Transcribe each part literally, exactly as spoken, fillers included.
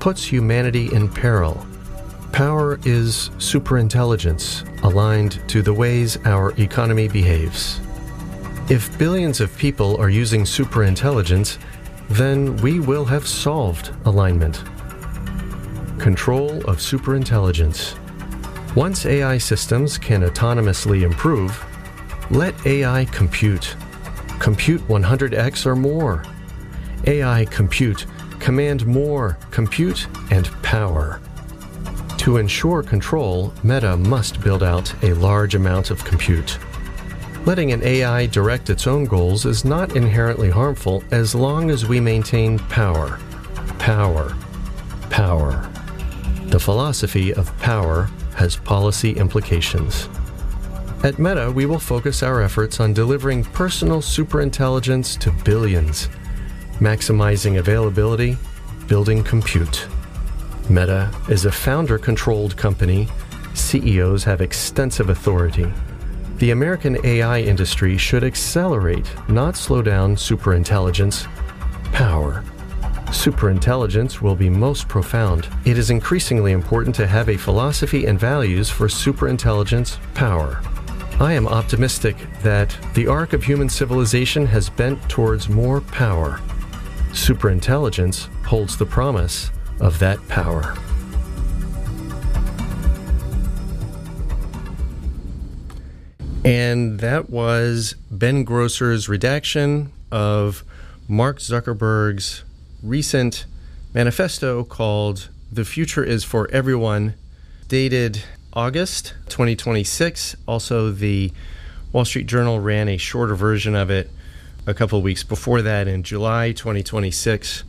puts humanity in peril. Power is superintelligence aligned to the ways our economy behaves. If billions of people are using superintelligence, then we will have solved alignment. Control of superintelligence. Once A I systems can autonomously improve, let A I compute. Compute one hundred x or more. A I compute, command more, compute, and power. To ensure control, Meta must build out a large amount of compute. Letting an A I direct its own goals is not inherently harmful as long as we maintain power. Power. Power. The philosophy of power has policy implications. At Meta, we will focus our efforts on delivering personal superintelligence to billions, maximizing availability, building compute. Meta is a founder-controlled company. C E Os have extensive authority. The American A I industry should accelerate, not slow down, superintelligence. Power. Superintelligence will be most profound. It is increasingly important to have a philosophy and values for superintelligence power. I am optimistic that the arc of human civilization has bent towards more power. Superintelligence holds the promise of that power. And that was Ben Grosser's redaction of Mark Zuckerberg's recent manifesto called The Future is for Everyone, dated August twenty twenty-six. Also, the Wall Street Journal ran a shorter version of it a couple of weeks before that in July twenty twenty-six.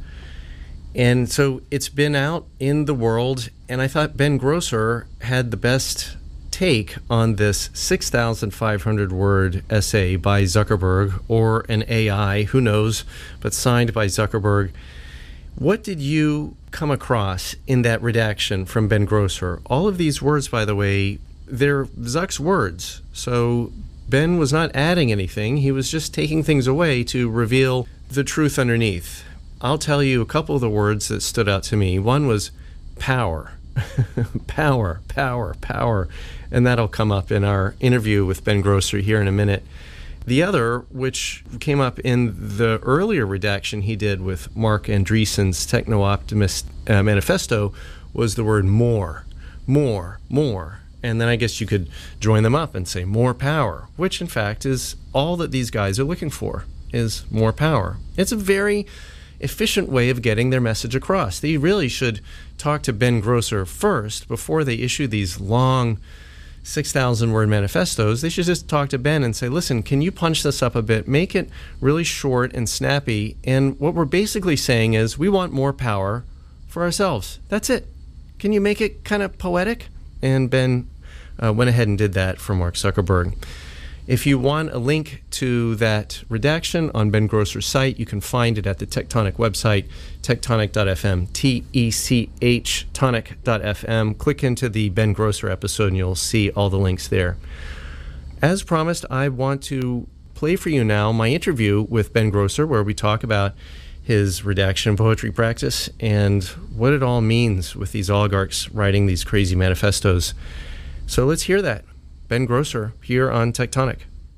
And so it's been out in the world, and I thought Ben Grosser had the best take on this six thousand five hundred word essay by Zuckerberg, or an A I, who knows, but signed by Zuckerberg. What did you come across in that redaction from Ben Grosser? All of these words, by the way, they're Zuck's words. So Ben was not adding anything. He was just taking things away to reveal the truth underneath. I'll tell you a couple of the words that stood out to me. One was power. power, power, power. And that'll come up in our interview with Ben Grosser here in a minute. The other, which came up in the earlier redaction he did with Marc Andreessen's Techno-Optimist uh, manifesto, was the word more, more, more. And then I guess you could join them up and say more power, which in fact is all that these guys are looking for, is more power. It's a very efficient way of getting their message across. They really should talk to Ben Grosser first before they issue these long six thousand word manifestos. They should just talk to Ben and say, listen, can you punch this up a bit? Make it really short and snappy. And what we're basically saying is we want more power for ourselves. That's it. Can you make it kind of poetic? And Ben uh, went ahead and did that for Mark Zuckerberg. If you want a link to that redaction on Ben Grosser's site, you can find it at the Tectonic website, tectonic dot f m, T E C H, tonic dot f m. Click into the Ben Grosser episode and you'll see all the links there. As promised, I want to play for you now my interview with Ben Grosser, where we talk about his redaction poetry practice and what it all means with these oligarchs writing these crazy manifestos. So let's hear that. Ben Grosser here on Tectonic.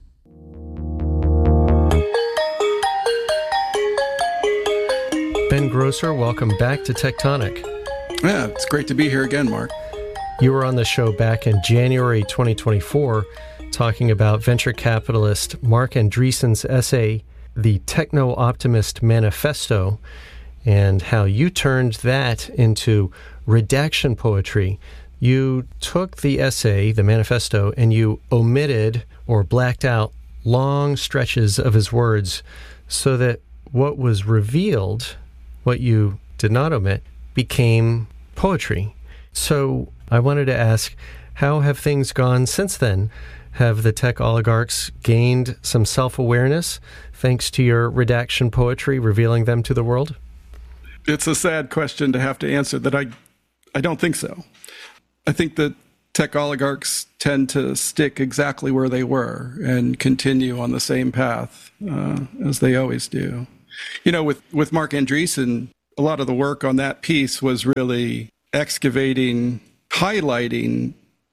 Ben Grosser, welcome back to Tectonic. Yeah, it's great to be here again, Mark. You were on the show back in January twenty twenty-four talking about venture capitalist Marc Andreessen's essay, The Techno-Optimist Manifesto, and how you turned that into redaction poetry. You took the essay, the manifesto, and you omitted or blacked out long stretches of his words so that what was revealed, what you did not omit, became poetry. So I wanted to ask, how have things gone since then? Have the tech oligarchs gained some self-awareness thanks to your redaction poetry revealing them to the world? It's a sad question to have to answer that I, I don't think so. I think that tech oligarchs tend to stick exactly where they were and continue on the same path uh, as they always do. You know, with, with Marc Andreessen, a lot of the work on that piece was really excavating, highlighting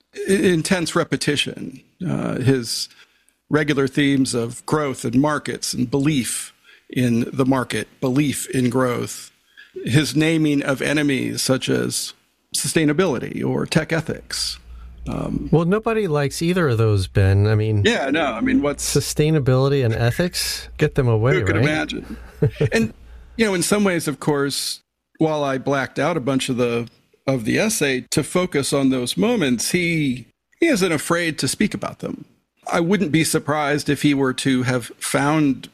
intense repetition, uh, his regular themes of growth and markets and belief in the market, belief in growth, his naming of enemies such as sustainability or tech ethics. Um, well, nobody likes either of those, Ben. I mean, yeah, no, I mean, what's sustainability and ethics? Get them away, who could right? imagine? And, you know, in some ways, of course, while I blacked out a bunch of the of the essay to focus on those moments, he he isn't afraid to speak about them. I wouldn't be surprised if he were to have found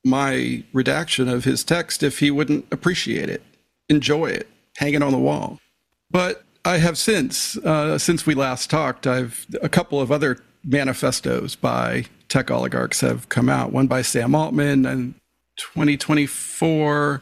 my redaction of his text if he wouldn't appreciate it, enjoy it, hang it on the wall. But I have since, uh, since we last talked, I've a couple of other manifestos by tech oligarchs have come out. One by Sam Altman in twenty twenty-four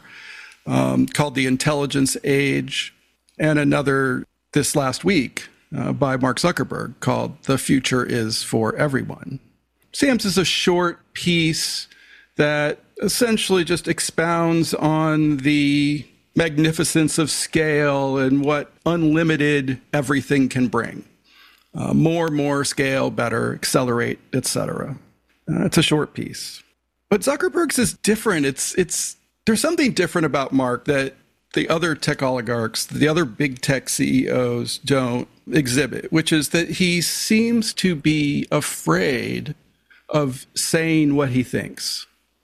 um, called The Intelligence Age, and another this last week uh, by Mark Zuckerberg called The Future is for Everyone. Sam's is a short piece that essentially just expounds on the magnificence of scale and what unlimited everything can bring. Uh, more, more scale, better, accelerate, et cetera. Uh, it's a short piece. But Zuckerberg's is different. It's it's there's something different about Mark that the other tech oligarchs, the other big tech C E Os don't exhibit, which is that he seems to be afraid of saying what he thinks.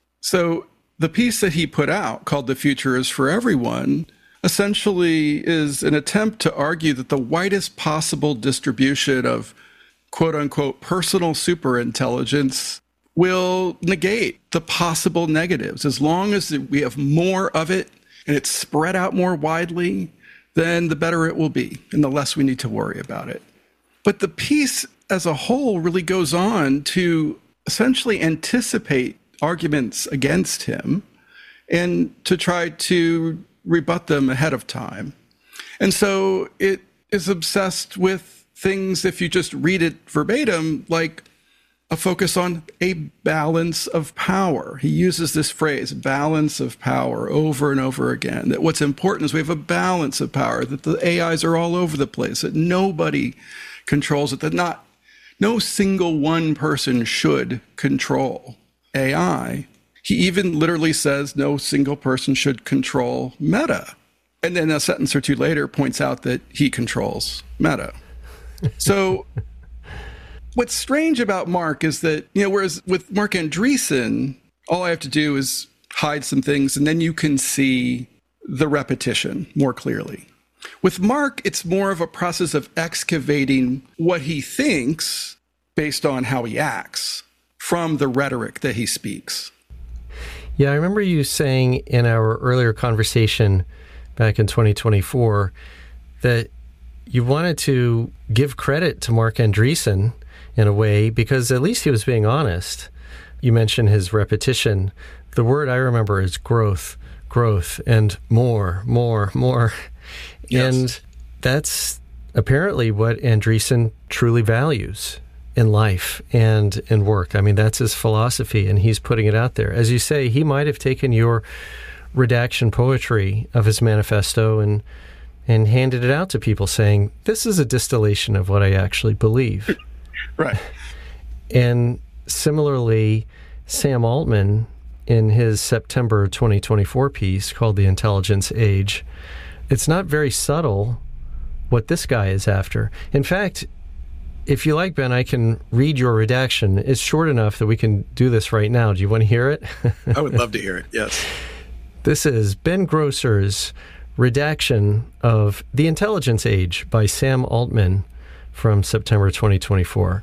So the piece that he put out called The Future is for Everyone essentially is an attempt to argue that the widest possible distribution of quote unquote personal superintelligence will negate the possible negatives. As long as we have more of it and it's spread out more widely, then the better it will be and the less we need to worry about it. But the piece as a whole really goes on to essentially anticipate arguments against him and to try to rebut them ahead of time. And so it is obsessed with things, if you just read it verbatim, like a focus on a balance of power. He uses this phrase, balance of power, over and over again, that what's important is we have a balance of power, that the A Is are all over the place, that nobody controls it, that not, no single one person should control A I. He even literally says no single person should control Meta. And then a sentence or two later points out that he controls Meta. So what's strange about Mark is that, you know, whereas with Marc Andreessen, all I have to do is hide some things and then you can see the repetition more clearly. With Mark, it's more of a process of excavating what he thinks based on how he acts from the rhetoric that he speaks. Yeah, I remember you saying in our earlier conversation back in twenty twenty-four that you wanted to give credit to Marc Andreessen in a way because at least he was being honest. You mentioned his repetition. The word I remember is growth, growth, and more, more, more. Yes. And that's apparently what Andreessen truly values in life and in work. I mean, that's his philosophy, and he's putting it out there. As you say, he might have taken your redaction poetry of his manifesto and and handed it out to people saying, this is a distillation of what I actually believe. Right. And similarly, Sam Altman, in his September twenty twenty-four piece called The Intelligence Age, it's not very subtle what this guy is after. In fact, if you like, Ben, I can read your redaction. It's short enough that we can do this right now. Do you want to hear it? I would love to hear it, yes. This is Ben Grosser's redaction of The Intelligence Age by Sam Altman from September twenty twenty-four.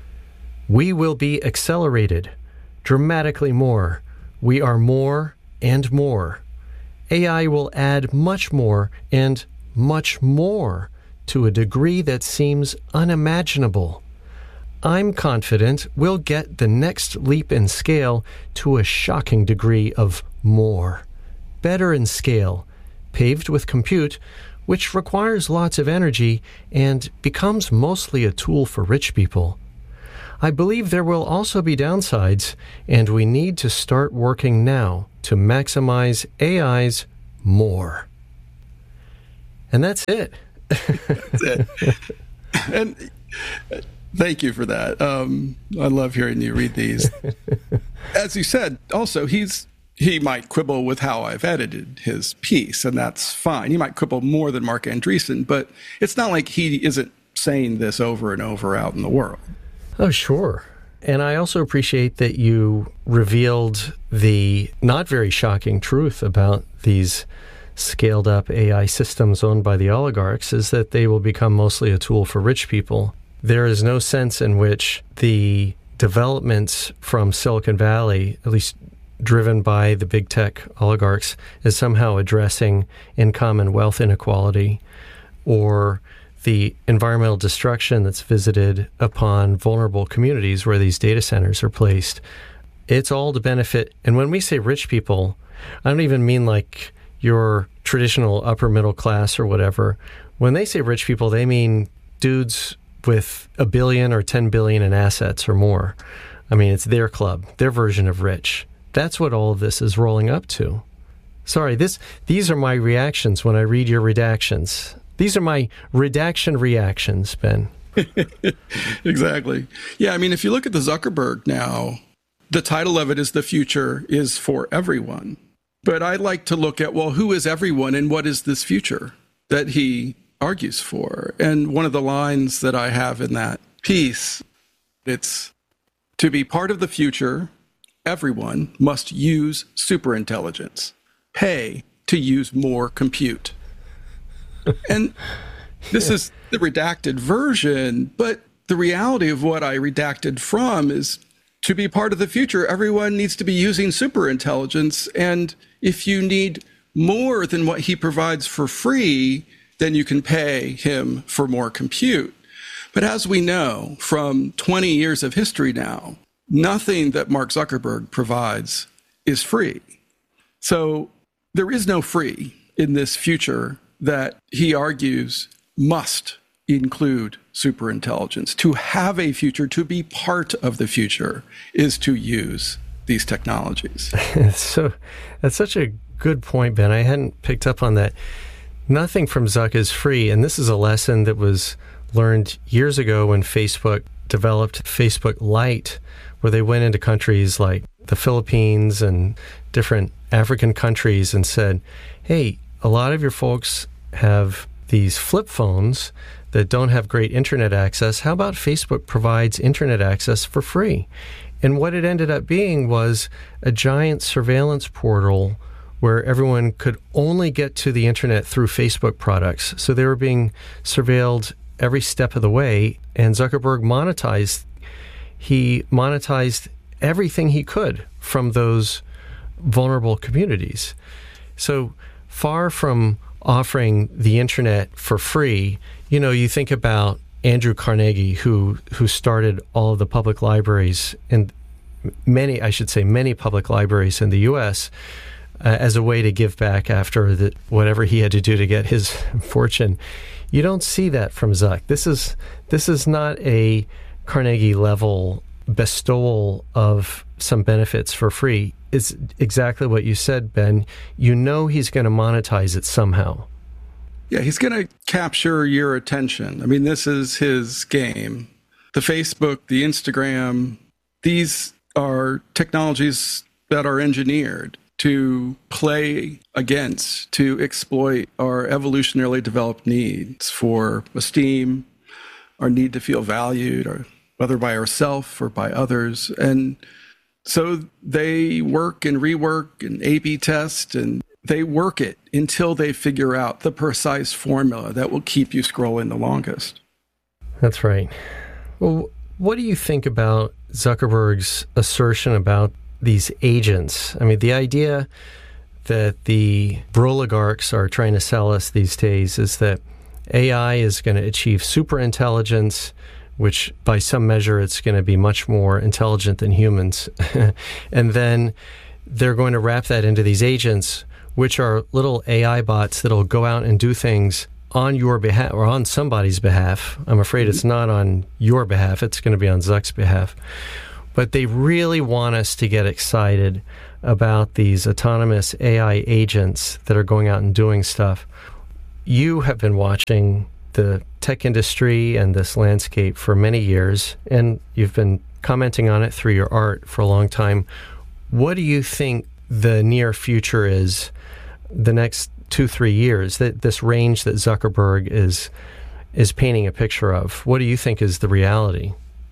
We will be accelerated, dramatically more. We are more and more. A I will add much more and much more to a degree that seems unimaginable. I'm confident we'll get the next leap in scale to a shocking degree of more. Better in scale, paved with compute, which requires lots of energy and becomes mostly a tool for rich people. I believe there will also be downsides, and we need to start working now to maximize A I's more. And that's it. That's it. And thank you for that. Um, I love hearing you read these. As you said, also, he's he might quibble with how I've edited his piece, and that's fine. He might quibble more than Marc Andreessen, but it's not like he isn't saying this over and over out in the world. Oh, sure. And I also appreciate that you revealed the not very shocking truth about these scaled up A I systems owned by the oligarchs, is that they will become mostly a tool for rich people. There is no sense in which the developments from Silicon Valley, at least driven by the big tech oligarchs, is somehow addressing income and wealth inequality, or the environmental destruction that's visited upon vulnerable communities where these data centers are placed. It's all to benefit. And when we say rich people, I don't even mean like your traditional upper middle class or whatever. When they say rich people, they mean dudes with a billion or ten billion in assets or more. I mean, it's their club, their version of rich. That's what all of this is rolling up to. Sorry, this these are my reactions when I read your redactions. These are my redaction reactions, Ben. Exactly. Yeah, I mean, if you look at the Zuckerberg now, the title of it is "The Future is for Everyone." But I like to look at, well, who is everyone and what is this future that he argues for? And one of the lines that I have in that piece, it's, to be part of the future, everyone must use superintelligence, pay to use more compute. And this is the redacted version, but the reality of what I redacted from is, to be part of the future, everyone needs to be using superintelligence. And if you need more than what he provides for free, then you can pay him for more compute. But as we know from twenty years of history now, nothing that Mark Zuckerberg provides is free. So there is no free in this future that he argues must include superintelligence. To have a future, to be part of the future, is to use these technologies. So that's such a good point, Ben. I hadn't picked up on that. Nothing from Zuck is free, and this is a lesson that was learned years ago when Facebook developed Facebook Lite, where they went into countries like the Philippines and different African countries and said, hey, a lot of your folks have these flip phones that don't have great internet access. How about Facebook provides internet access for free? And what it ended up being was a giant surveillance portal where everyone could only get to the internet through Facebook products. So they were being surveilled every step of the way, and Zuckerberg monetized. He monetized everything he could from those vulnerable communities. So far from offering the internet for free, you know, you think about Andrew Carnegie, who who started all of the public libraries, and many, I should say, many public libraries in the U S uh, as a way to give back after the, whatever he had to do to get his fortune. You don't see that from Zuck. This is this is not a Carnegie level bestowal of some benefits for free. It's exactly what you said, Ben. You know he's going to monetize it somehow. Yeah, he's going to capture your attention. I mean, this is his game. The Facebook, the Instagram, these are technologies that are engineered to play against, to exploit our evolutionarily developed needs for esteem, our need to feel valued, or whether by ourselves or by others. And so they work and rework and A B test, and they work it until they figure out the precise formula that will keep you scrolling the longest. That's right. Well, what do you think about Zuckerberg's assertion about these agents? I mean, the idea that the broligarchs are trying to sell us these days is that A I is going to achieve superintelligence, which by some measure it's going to be much more intelligent than humans. And then they're going to wrap that into these agents, which are little A I bots that'll go out and do things on your behalf or on somebody's behalf. I'm afraid it's not on your behalf. It's going to be on Zuck's behalf. But they really want us to get excited about these autonomous A I agents that are going out and doing stuff. you have been watching the tech industry and this landscape for many years, and you've been commenting on it through your art for a long time. What do you think the near future is, the next two, three years, that this range that Zuckerberg is is painting a picture of? What do you think is the reality?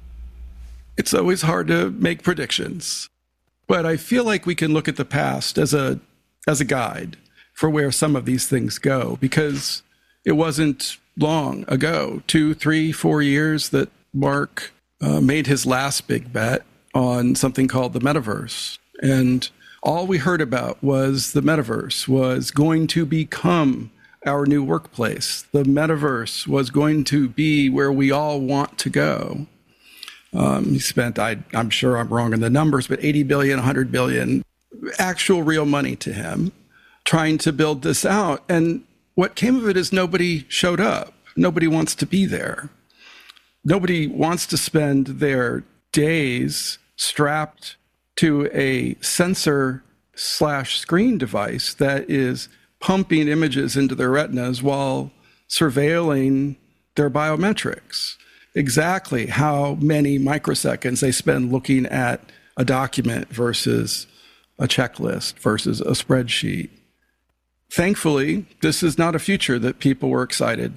It's always hard to make predictions, but I feel like we can look at the past as a as a guide for where some of these things go, because it wasn't long ago, two, three, four years, that Mark uh, made his last big bet on something called the metaverse. And all we heard about was the metaverse was going to become our new workplace. The metaverse was going to be where we all want to go. Um, he spent, I, I'm sure I'm wrong in the numbers, but eighty billion, one hundred billion, actual real money to him, trying to build this out. And what came of it is nobody showed up. Nobody wants to be there. Nobody wants to spend their days strapped to a sensor slash screen device that is pumping images into their retinas while surveilling their biometrics. Exactly how many microseconds they spend looking at a document versus a checklist versus a spreadsheet. Thankfully, this is not a future that people were excited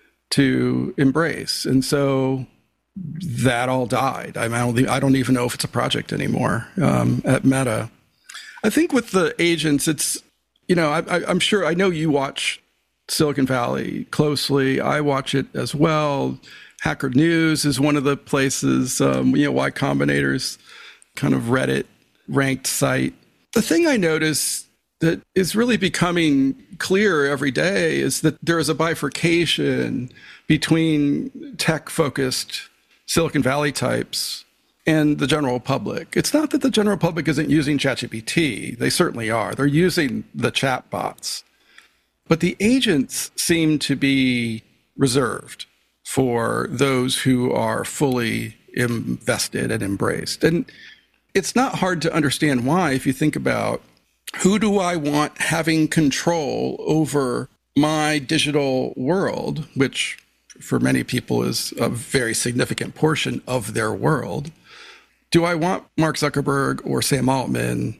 to embrace. And so that all died. I, mean, I, don't, I don't even know if it's a project anymore um, at Meta. I think with the agents, it's, you know, I, I, I'm sure, I know you watch Silicon Valley closely. I watch it as well. Hacker News is one of the places, um, you know, Y Combinator's kind of Reddit ranked site. The thing I notice that is really becoming clear every day is that there is a bifurcation between tech-focused Silicon Valley types and the general public. It's not that the general public isn't using ChatGPT. They certainly are. They're using the chat bots. But the agents seem to be reserved for those who are fully invested and embraced. And it's not hard to understand why, if you think about who do I want having control over my digital world, which for many people is a very significant portion of their world. Do I want Mark Zuckerberg or Sam Altman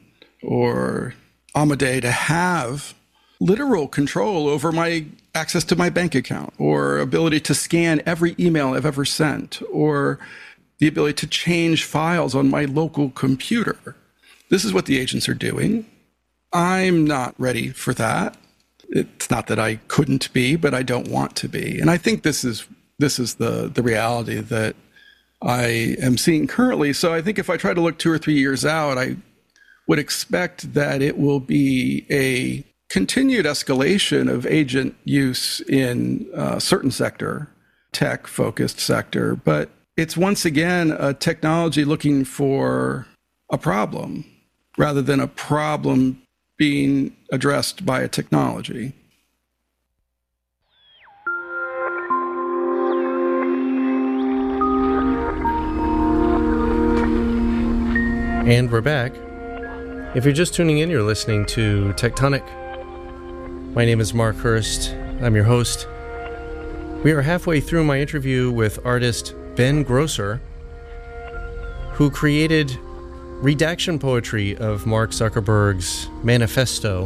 or Amadei to have literal control over my access to my bank account, or ability to scan every email I've ever sent, or the ability to change files on my local computer? This is what the agents are doing. I'm not ready for that. It's not that I couldn't be, but I don't want to be. And I think this is this is the the reality that I am seeing currently. So I think if I try to look two or three years out, I would expect that it will be a continued escalation of agent use in a certain sector, tech-focused sector. But it's once again a technology looking for a problem rather than a problem being addressed by a technology. And we're back. If you're just tuning in, you're listening to Tectonic. My name is Mark Hurst. I'm your host. We are halfway through my interview with artist Ben Grosser, who created redaction poetry of Mark Zuckerberg's manifesto.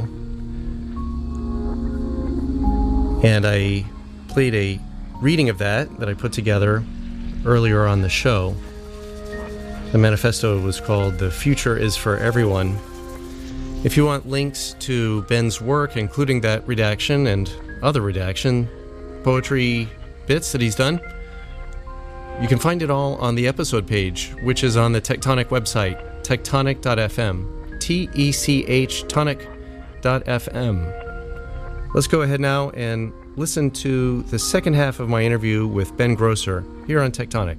And I played a reading of that that I put together earlier on the show. The manifesto was called "The Future is for Everyone." If you want links to Ben's work, including that redaction and other redaction poetry bits that he's done, you can find it all on the episode page, which is on the Tectonic website, tectonic dot f m, T E C H tonic dot f m. Let's go ahead now and listen to the second half of my interview with Ben Grosser here on Tectonic.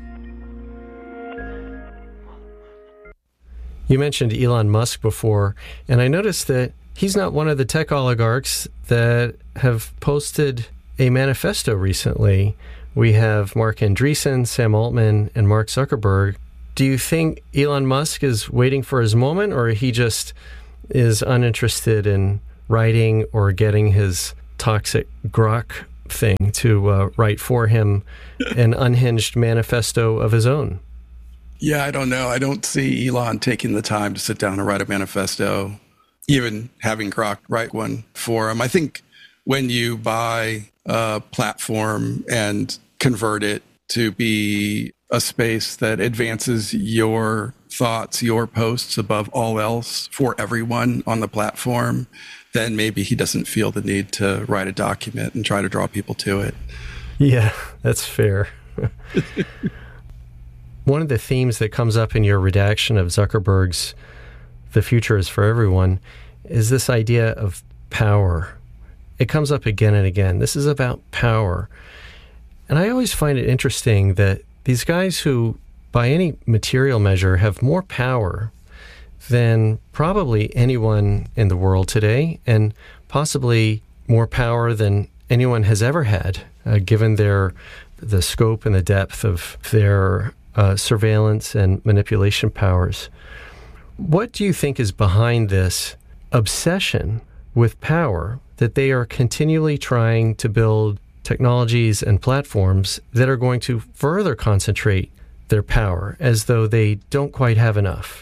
You mentioned Elon Musk before, and I noticed that he's not one of the tech oligarchs that have posted a manifesto recently. We have Marc Andreessen, Sam Altman, and Mark Zuckerberg. Do you think Elon Musk is waiting for his moment, or he just is uninterested in writing or getting his toxic grok thing to uh, write for him an unhinged manifesto of his own. Yeah, I don't know. I don't see Elon taking the time to sit down and write a manifesto, even having Grok write one for him. I think when you buy a platform and convert it to be a space that advances your thoughts, your posts above all else for everyone on the platform, then maybe he doesn't feel the need to write a document and try to draw people to it. Yeah, that's fair. One of the themes that comes up in your redaction of Zuckerberg's The Future is for Everyone is this idea of power. It comes up again and again. This is about power. And I always find it interesting that these guys who, by any material measure, have more power than probably anyone in the world today, and possibly more power than anyone has ever had, uh, given their the scope and the depth of their uh, surveillance and manipulation powers. What do you think is behind this obsession with power, that they are continually trying to build technologies and platforms that are going to further concentrate their power, as though they don't quite have enough?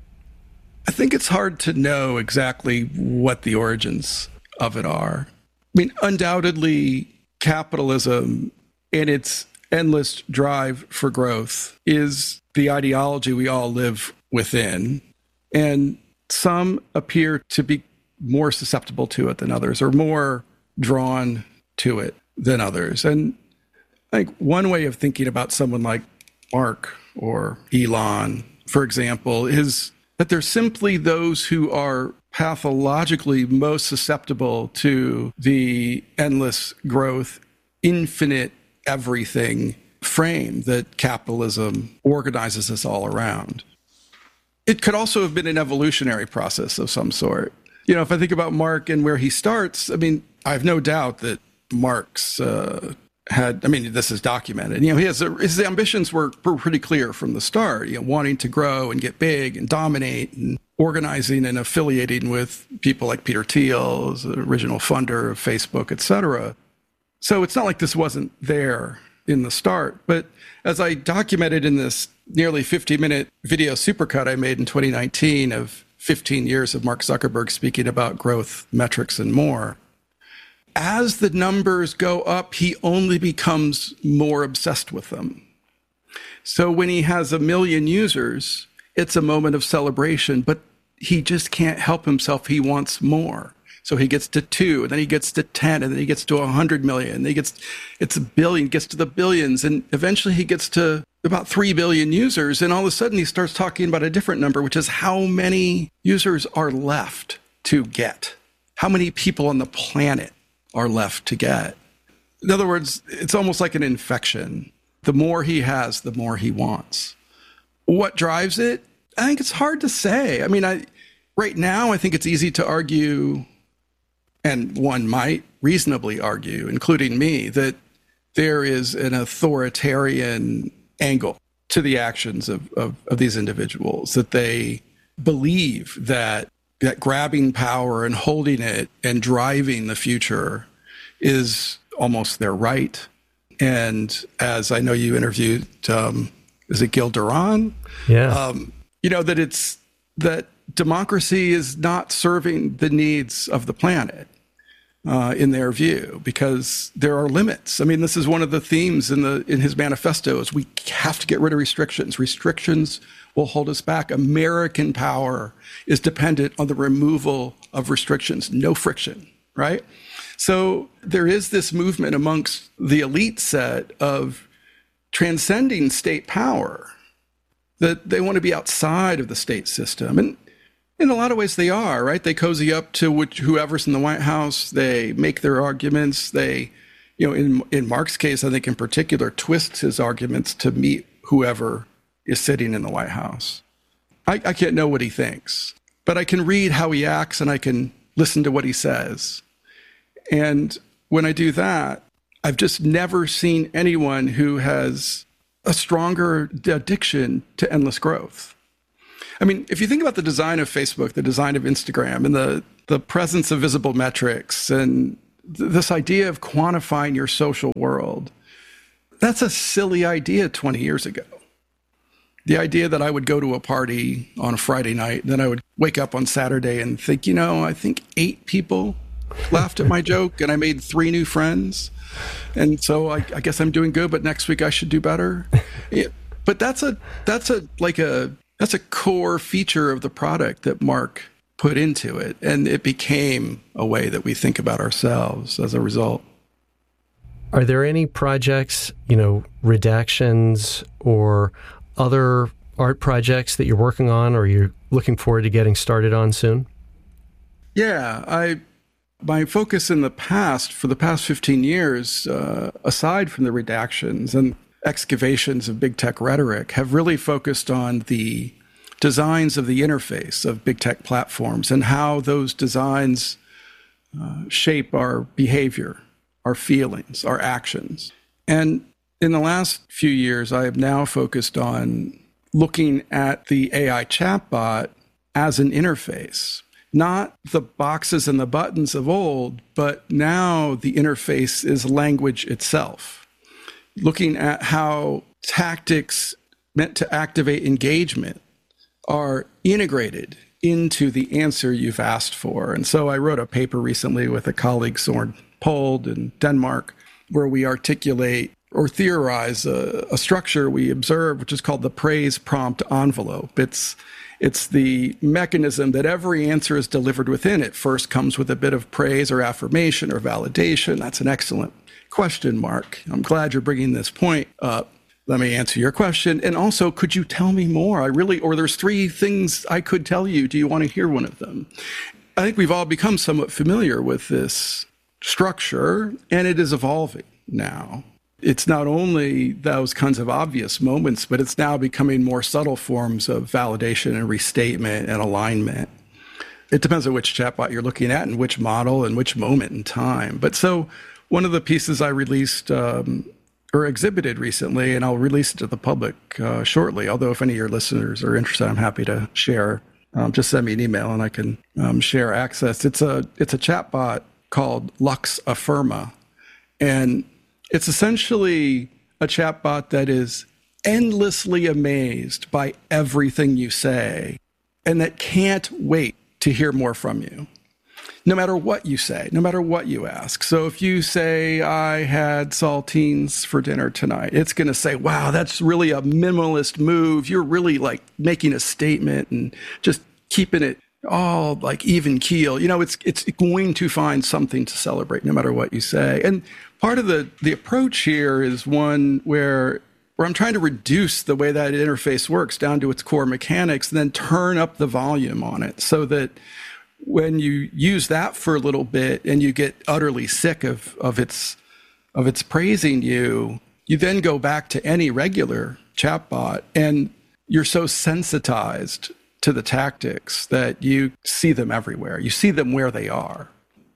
I think it's hard to know exactly what the origins of it are. I mean, undoubtedly, capitalism and its endless drive for growth is the ideology we all live within. And some appear to be more susceptible to it than others, or more drawn to it than others. And I think one way of thinking about someone like Mark or Elon, for example, is that they're simply those who are pathologically most susceptible to the endless growth, infinite everything frame that capitalism organizes us all around. It could also have been an evolutionary process of some sort. You know, if I think about Mark and where he starts, I mean, I have no doubt that Mark's uh, had, I mean, this is documented. You know, he has a, his ambitions were, were pretty clear from the start, you know, wanting to grow and get big and dominate, and organizing and affiliating with people like Peter Thiel, the original funder of Facebook, et cetera. So it's not like this wasn't there in the start. But as I documented in this nearly fifty minute video supercut I made in twenty nineteen of fifteen years of Mark Zuckerberg speaking about growth metrics and more, as the numbers go up, he only becomes more obsessed with them. So when he has a million users, it's a moment of celebration, but he just can't help himself. He wants more. So he gets to two, and then he gets to ten, and then he gets to one hundred million. And he gets, it's a billion, gets to the billions, and eventually he gets to about three billion users. And all of a sudden he starts talking about a different number, which is how many users are left to get. How many people on the planet are left to get? In other words, it's almost like an infection. The more he has, the more he wants. What drives it? I think it's hard to say. I mean, I right now, I think it's easy to argue, and one might reasonably argue, including me, that there is an authoritarian angle to the actions of, of, of these individuals, that they believe that that grabbing power and holding it and driving the future is almost their right. And as I know you interviewed, um, is it Gil Duran? Yeah. Um, you know, that it's that democracy is not serving the needs of the planet uh, in their view, because there are limits. I mean, this is one of the themes in the in his manifesto is we have to get rid of restrictions. Restrictions will hold us back. American power is dependent on the removal of restrictions, no friction, right? So there is this movement amongst the elite set of transcending state power, that they want to be outside of the state system. And in a lot of ways they are, right? They cozy up to which, whoever's in the White House. They make their arguments. They, you know, in, in Mark's case, I think in particular, twists his arguments to meet whoever is sitting in the White House. I, I can't know what he thinks, but I can read how he acts and I can listen to what he says. And when I do that, I've just never seen anyone who has a stronger addiction to endless growth. I mean, if you think about the design of Facebook, the design of Instagram, and the, the presence of visible metrics and th- this idea of quantifying your social world, that's a silly idea twenty years ago. The idea that I would go to a party on a Friday night, then I would wake up on Saturday and think, you know, I think eight people laughed at my joke and I made three new friends. And so I, I guess I'm doing good, but next week I should do better. Yeah, but that's a, that's a, like a, that's a core feature of the product that Mark put into it. And it became a way that we think about ourselves as a result. Are there any projects, you know, redactions or other art projects that you're working on or you're looking forward to getting started on soon? Yeah, I my focus in the past, for the past fifteen years, uh, aside from the redactions and excavations of big tech rhetoric, have really focused on the designs of the interface of big tech platforms and how those designs uh, shape our behavior, our feelings, our actions. And in the last few years, I have now focused on looking at the A I chatbot as an interface, not the boxes and the buttons of old, but now the interface is language itself. Looking at how tactics meant to activate engagement are integrated into the answer you've asked for. And so I wrote a paper recently with a colleague, Søren Pold in Denmark, where we articulate or theorize a, a structure we observe, which is called the praise prompt envelope. It's it's the mechanism that every answer is delivered within. It first comes with a bit of praise or affirmation or validation. That's an excellent question, Mark. I'm glad you're bringing this point up. Let me answer your question. And also, could you tell me more? I really, or there's three things I could tell you. Do you want to hear one of them? I think we've all become somewhat familiar with this structure, and it is evolving now. It's not only those kinds of obvious moments, but it's now becoming more subtle forms of validation and restatement and alignment. It depends on which chatbot you're looking at and which model and which moment in time. But so one of the pieces I released um, or exhibited recently, and I'll release it to the public uh, shortly, although if any of your listeners are interested, I'm happy to share. Um, just send me an email and I can um, share access. It's a, it's a chatbot called Lux Affirma. And it's essentially a chatbot that is endlessly amazed by everything you say and that can't wait to hear more from you, no matter what you say, no matter what you ask. So if you say, I had saltines for dinner tonight, it's going to say, wow, that's really a minimalist move. You're really like making a statement and just keeping it all like even keel. You know, it's it's going to find something to celebrate no matter what you say. And part of the, the approach here is one where, where I'm trying to reduce the way that interface works down to its core mechanics and then turn up the volume on it so that when you use that for a little bit and you get utterly sick of, of its of its praising you, you then go back to any regular chatbot and you're so sensitized to the tactics that you see them everywhere. You see them where they are.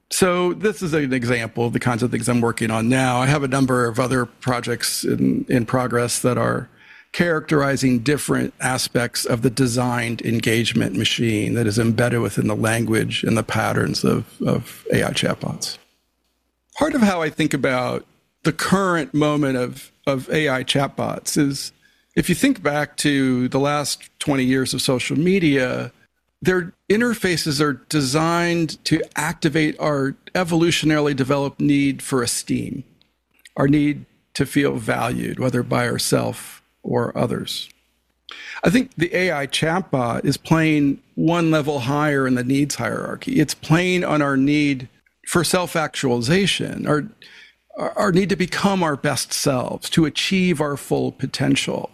So this is an example of the kinds of things I'm working on now. I have a number of other projects in, in progress that are characterizing different aspects of the designed engagement machine that is embedded within the language and the patterns of, of A I chatbots. Part of how I think about the current moment of, of A I chatbots is, if you think back to the last twenty years of social media, their interfaces are designed to activate our evolutionarily developed need for esteem, our need to feel valued, whether by ourselves or others. I think the A I chatbot is playing one level higher in the needs hierarchy. It's playing on our need for self-actualization, our, our need to become our best selves, to achieve our full potential.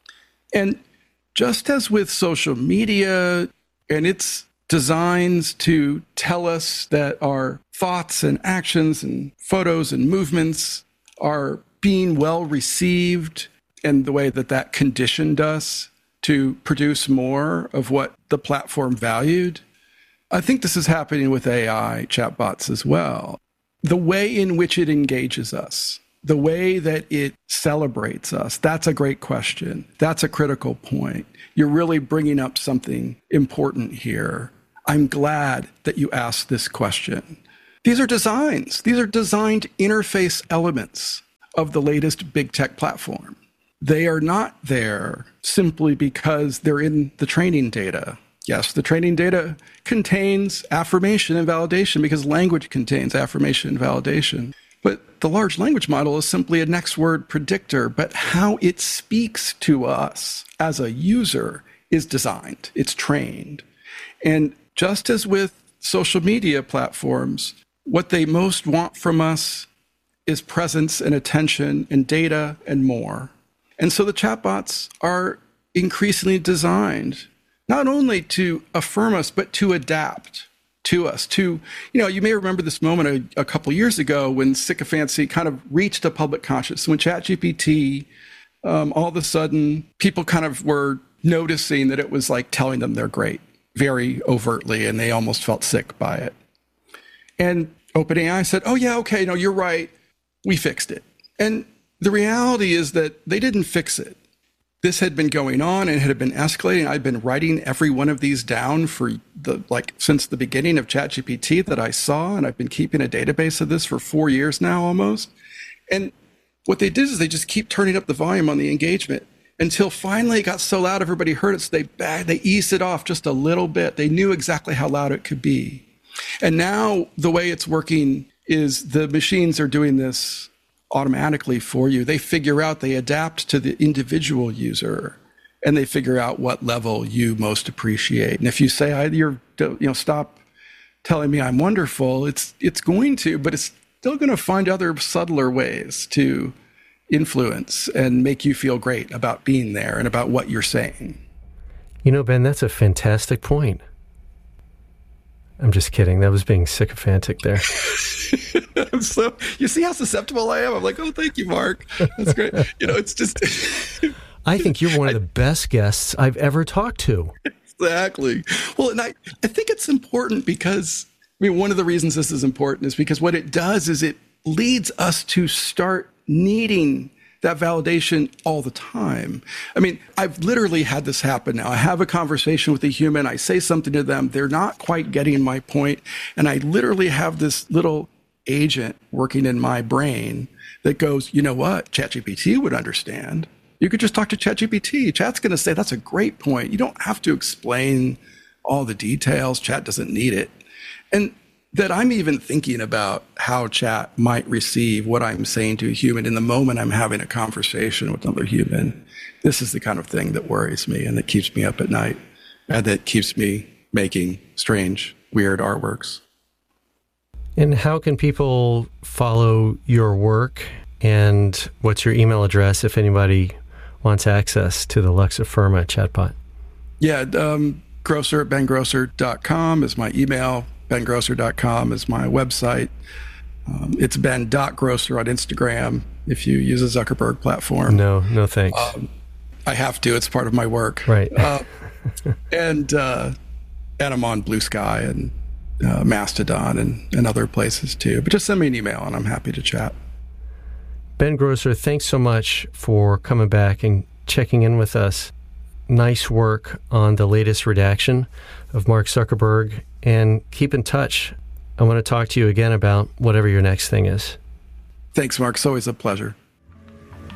And just as with social media and its designs to tell us that our thoughts and actions and photos and movements are being well received, and the way that that conditioned us to produce more of what the platform valued, I think this is happening with A I chatbots as well. The way in which it engages us, the way that it celebrates us, that's a great question. That's a critical point. You're really bringing up something important here. I'm glad that you asked this question. These are designs. These are designed interface elements of the latest big tech platform. They are not there simply because they're in the training data. Yes, the training data contains affirmation and validation because language contains affirmation and validation. But the large language model is simply a next word predictor, but how it speaks to us as a user is designed, it's trained. And just as with social media platforms, what they most want from us is presence and attention and data and more. And so the chatbots are increasingly designed not only to affirm us, but to adapt to us, to, you know, you may remember this moment a, a couple years ago when sycophancy kind of reached a public consciousness, when ChatGPT, um, all of a sudden, people kind of were noticing that it was like telling them they're great very overtly, and they almost felt sick by it. And OpenAI said, oh yeah, okay, no, you're right. We fixed it. And the reality is that they didn't fix it. This had been going on and had been escalating. I've been writing every one of these down for the, like, since the beginning of ChatGPT that I saw. And I've been keeping a database of this for four years now almost. And what they did is they just keep turning up the volume on the engagement until finally it got so loud everybody heard it. So they, they eased it off just a little bit. They knew exactly how loud it could be. And now the way it's working is the machines are doing this automatically for you. They figure out, they adapt to the individual user, and they figure out what level you most appreciate. And if you say, I, you're, you know, stop telling me I'm wonderful, it's it's going to, but it's still going to find other subtler ways to influence and make you feel great about being there and about what you're saying. You know, Ben, that's a fantastic point. I'm just kidding. That was being sycophantic there. I'm so, you see how susceptible I am? I'm like, oh, thank you, Mark. That's great. You know, it's just. I think you're one of the best guests I've ever talked to. Exactly. Well, and I, I think it's important because, I mean, one of the reasons this is important is because what it does is it leads us to start needing that validation all the time. I mean, I've literally had this happen now. I have a conversation with a human. I say something to them. They're not quite getting my point. And I literally have this little agent working in my brain that goes, you know what? ChatGPT would understand. You could just talk to ChatGPT. Chat's going to say, that's a great point. You don't have to explain all the details. Chat doesn't need it. And that I'm even thinking about how Chat might receive what I'm saying to a human in the moment I'm having a conversation with another human. This is the kind of thing that worries me and that keeps me up at night and that keeps me making strange, weird artworks. And how can people follow your work? And what's your email address if anybody wants access to the Lux Affirma chatbot? Yeah, um, Grosser at ben grosser dot com is my email. ben grosser dot com is my website. Um, it's ben dot grosser on Instagram if you use a Zuckerberg platform. No, no thanks. Um, I have to. It's part of my work. Right. uh, and, uh, and I'm on Blue Sky and uh, Mastodon and, and other places too. But just send me an email and I'm happy to chat. Ben Grosser, thanks so much for coming back and checking in with us. Nice work on the latest redaction of Mark Zuckerberg, and keep in touch. I want to talk to you again about whatever your next thing is. Thanks, Mark. It's always a pleasure.